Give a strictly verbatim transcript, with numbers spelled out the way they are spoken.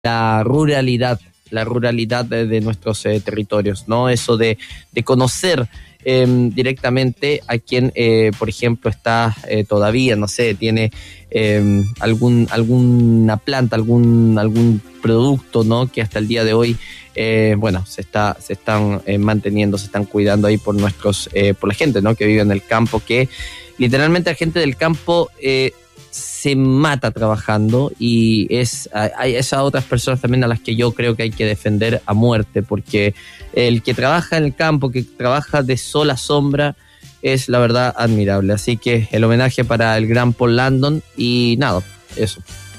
la ruralidad, la ruralidad de, de nuestros eh, territorios, ¿no? Eso de, de conocer eh, directamente a quien, eh, por ejemplo, está eh, todavía, no sé, tiene eh, algún alguna planta, algún algún producto, ¿no? Que hasta el día de hoy, eh, bueno, se está se están eh, manteniendo, se están cuidando ahí por nuestros, eh, por la gente, ¿no? Que vive en el campo, que literalmente la gente del campo eh, se mata trabajando, y es hay esas otras personas también a las que yo creo que hay que defender a muerte, porque el que trabaja en el campo, que trabaja de sol a sombra, es la verdad admirable. Así que el homenaje para el gran Paul Landon, y nada, eso.